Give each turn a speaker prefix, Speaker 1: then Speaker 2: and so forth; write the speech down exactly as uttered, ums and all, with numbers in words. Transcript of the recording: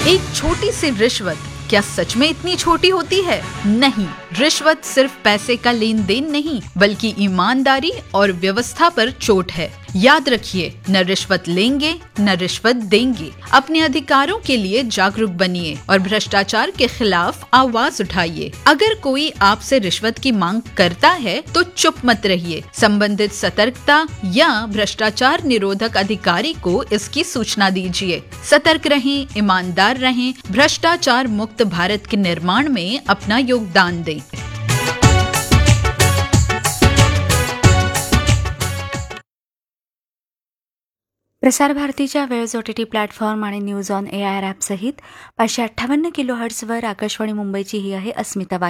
Speaker 1: एक छोटी सी रिश्वत क्या सच में इतनी छोटी होती है? नहीं, रिश्वत सिर्फ पैसे का लेन देन नहीं, बल्कि ईमानदारी और व्यवस्था पर चोट है। याद रखिए, न रिश्वत लेंगे न रिश्वत देंगे। अपने अधिकारों के लिए जागरूक बनिए और भ्रष्टाचार के खिलाफ आवाज उठाइए। अगर कोई आपसे रिश्वत की मांग करता है तो चुप मत रहिए। संबंधित सतर्कता या भ्रष्टाचार निरोधक अधिकारी को इसकी सूचना दीजिए। सतर्क रहें, ईमानदार रहें, भ्रष्टाचार मुक्त भारत के निर्माण में अपना योगदान दें।
Speaker 2: प्रसार भारतीच्या वेळेस ओ टी टी प्लॅटफॉर्म आणि news on A I R ॲपसहित पाचशे अठ्ठावन्न किलो हर्ट्सवर आकाशवाणी मुंबईची ही आहे अस्मिता